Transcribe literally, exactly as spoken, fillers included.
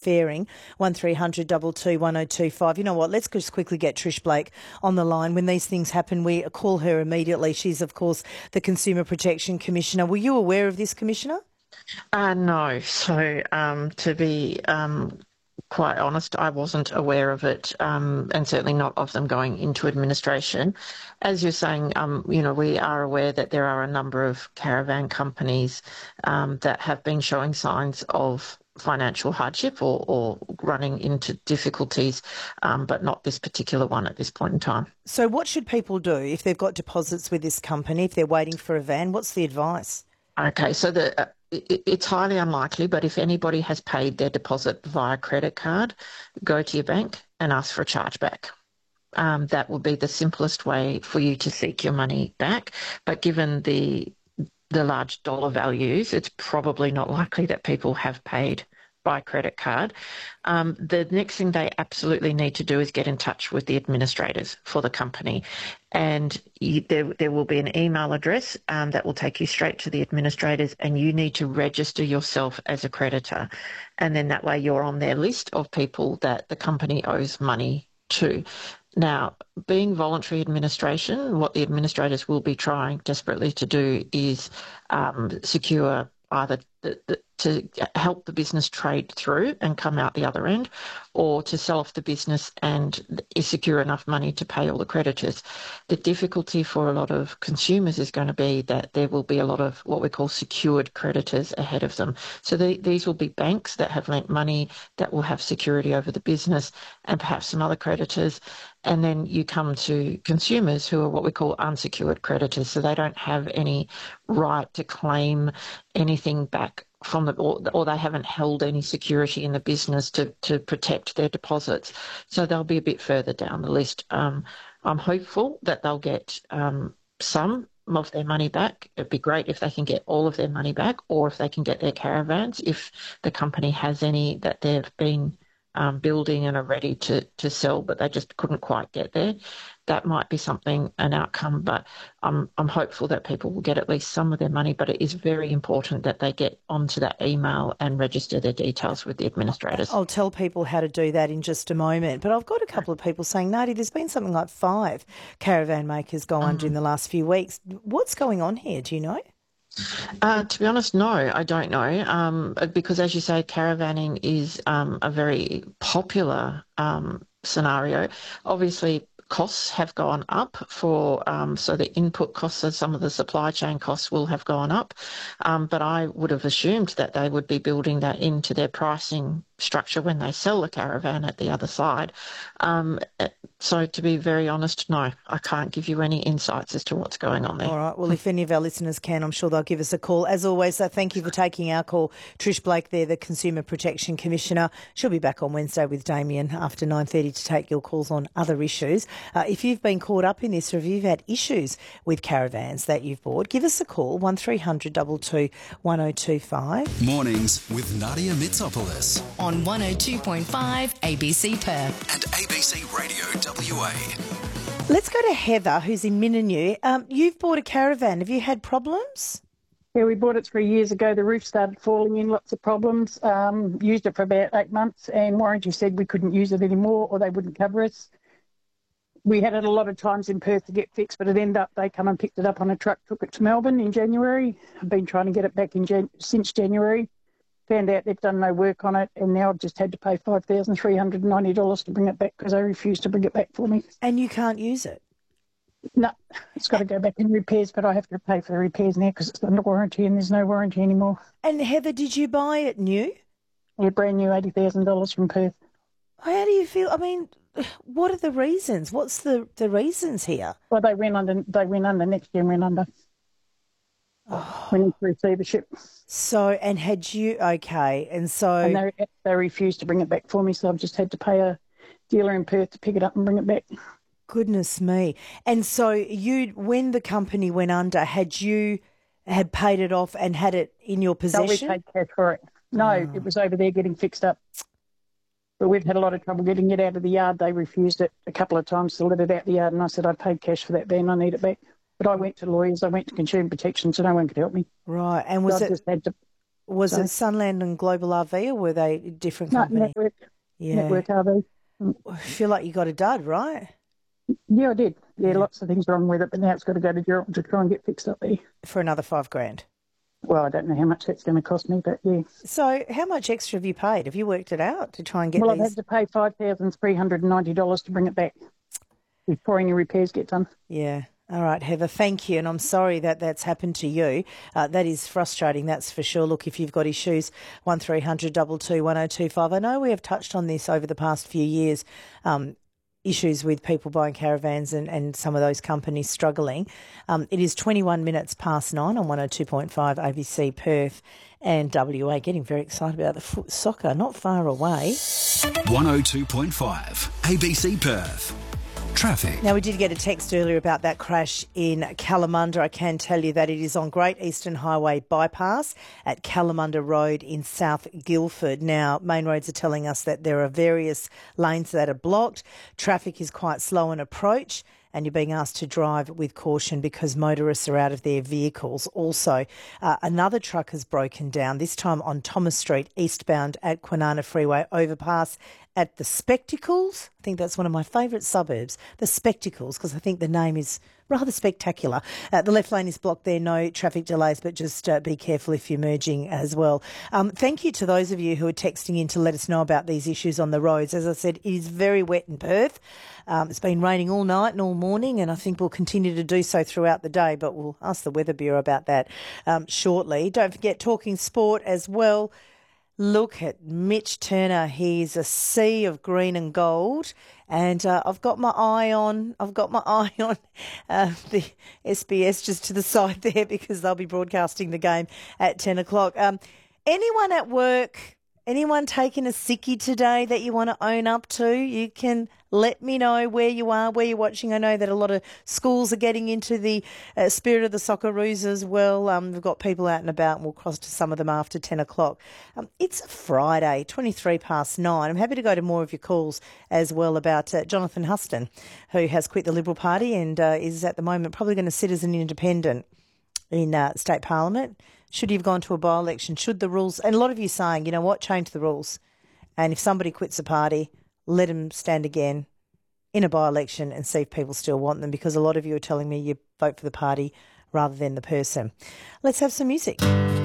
faring. one three hundred two two one oh two five. You know what? Let's just quickly get Trish Blake on the line. When these things happen, we call her immediately. She's, of course, the Consumer Protection Commissioner. Were you aware of this, Commissioner? Uh, no. So um, to be um, quite honest, I wasn't aware of it, um, and certainly not of them going into administration. As you're saying, um, you know, we are aware that there are a number of caravan companies um, that have been showing signs of financial hardship or, or running into difficulties, um, but not this particular one at this point in time. So what should people do if they've got deposits with this company, if they're waiting for a van? What's the advice? Okay, so the uh, it, it's highly unlikely, but if anybody has paid their deposit via credit card, go to your bank and ask for a chargeback. Um, that will be the simplest way for you to seek your money back. But given the the large dollar values, it's probably not likely that people have paid by credit card. Um, the next thing they absolutely need to do is get in touch with the administrators for the company. And you, there, there will be an email address um, that will take you straight to the administrators, and you need to register yourself as a creditor. And then that way you're on their list of people that the company owes money to. Now, being voluntary administration, what the administrators will be trying desperately to do is um, secure either the, the, to help the business trade through and come out the other end, or to sell off the business and secure enough money to pay all the creditors. The difficulty for a lot of consumers is going to be that there will be a lot of what we call secured creditors ahead of them. So the, these will be banks that have lent money that will have security over the business, and perhaps some other creditors. And then you come to consumers who are what we call unsecured creditors. So they don't have any right to claim anything back from the, or, or they haven't held any security in the business to, to protect their deposits. So they'll be a bit further down the list. Um, I'm hopeful that they'll get um, some of their money back. It'd be great if they can get all of their money back, or if they can get their caravans, if the company has any that they've been Um, building and are ready to, to sell, but they just couldn't quite get there. That might be something, an outcome, but I'm, I'm hopeful that people will get at least some of their money, but it is very important that they get onto that email and register their details with the administrators. I'll tell people how to do that in just a moment, but I've got a couple of people saying, Nadi, there's been something like five caravan makers go under mm. in the last few weeks. What's going on here? Do you know? Uh, to be honest, no, I don't know, um, because as you say, caravanning is um, a very popular um, scenario. Obviously, costs have gone up for, um, so the input costs of some of the supply chain costs will have gone up, um, but I would have assumed that they would be building that into their pricing structure when they sell the caravan at the other side. Um, so to be very honest, no, I can't give you any insights as to what's going on there. All right. Well, if any of our listeners can, I'm sure they'll give us a call. As always, so thank you for taking our call. Trish Blake there, the Consumer Protection Commissioner. She'll be back on Wednesday with Damien after nine thirty to take your calls on other issues. Uh, if you've been caught up in this, or if you've had issues with caravans that you've bought, give us a call, one three hundred two two one oh two five. Mornings with Nadia Mitsopoulos on one oh two point five A B C Perth and A B C Radio W A. Let's go to Heather, who's in Minanoo. Um, you've bought a caravan. Have you had problems? Yeah, we bought it three years ago. The roof started falling in, lots of problems. Um, used it for about eight months, and warranty said we couldn't use it anymore, or they wouldn't cover us. We had it a lot of times in Perth to get fixed, but it ended up they come and picked it up on a truck, took it to Melbourne in January. I've been trying to get it back in Jan- since January. Found out they've done no work on it, and now I've just had to pay five thousand three hundred ninety dollars to bring it back because they refused to bring it back for me. And you can't use it? No, it's got to go back in repairs, but I have to pay for the repairs now because it's under warranty and there's no warranty anymore. And Heather, did you buy it new? Yeah, brand new, eighty thousand dollars from Perth. How do you feel? I mean, what are the reasons? What's the, the reasons here? Well, they went under, they went under, next year went under. Oh. Went into receivership. So, and had you, okay, and so... And they, they refused to bring it back for me, so I've just had to pay a dealer in Perth to pick it up and bring it back. Goodness me. And so you, when the company went under, had you had paid it off and had it in your possession? No, we paid cash for it. No, oh. It was over there getting fixed up. But we've had a lot of trouble getting it out of the yard. They refused it a couple of times to let it out the yard, and I said, I paid cash for that van, I need it back. But I went to lawyers, I went to Consumer Protection, so no one could help me. Right, and was so it... I just had to Was So- it Sunland and Global R V, or were they a different No, company? Network, Yeah. Network R V. I feel like you got a dud, right? Yeah, I did. Yeah, Yeah. lots of things wrong with it, but now it's got to go to Geraldton to try and get fixed up there. For another five grand. Well, I don't know how much that's going to cost me, but yeah. So how much extra have you paid? Have you worked it out to try and get Well, I've these? had to pay five thousand three hundred ninety dollars to bring it back before any repairs get done. Yeah. All right, Heather, thank you. And I'm sorry that that's happened to you. Uh, that is frustrating, that's for sure. Look, if you've got issues, one three hundred two two one oh two five. I know we have touched on this over the past few years, um, issues with people buying caravans and, and some of those companies struggling. Um, it is twenty-one minutes past nine on one oh two point five A B C Perth and W A. Getting very excited about the foot soccer, not far away. one oh two point five A B C Perth. Traffic. Now, we did get a text earlier about that crash in Kalamunda. I can tell you that it is on Great Eastern Highway bypass at Kalamunda Road in South Guildford. Now, Main Roads are telling us that there are various lanes that are blocked. Traffic is quite slow in approach, and you're being asked to drive with caution because motorists are out of their vehicles. Also, uh, another truck has broken down, this time on Thomas Street, eastbound at Kwinana Freeway overpass at the Spectacles. I think that's one of my favourite suburbs, the Spectacles, because I think the name is rather spectacular. Uh, the left lane is blocked there, no traffic delays, but just uh, be careful if you're merging as well. Um, thank you to those of you who are texting in to let us know about these issues on the roads. As I said, it is very wet in Perth. Um, it's been raining all night and all morning, and I think we'll continue to do so throughout the day, but we'll ask the Weather Bureau about that um, shortly. Don't forget, talking sport as well. Look at Mitch Turner. He's a sea of green and gold. And uh, I've got my eye on, I've got my eye on uh, the S B S just to the side there because they'll be broadcasting the game at ten o'clock. Um, anyone at work, anyone taking a sickie today that you want to own up to, you can let me know where you are, where you're watching. I know that a lot of schools are getting into the uh, spirit of the Socceroos as well. Um, we've got people out and about, and we'll cross to some of them after ten o'clock. Um, it's Friday, twenty-three past nine. I'm happy to go to more of your calls as well about uh, Jonathan Huston, who has quit the Liberal Party and uh, is at the moment probably going to sit as an independent in uh, State Parliament. Should he have gone to a by-election? Should the rules... And a lot of you saying, you know what, change the rules. And if somebody quits a party, let them stand again in a by-election and see if people still want them, because a lot of you are telling me you vote for the party rather than the person. Let's have some music.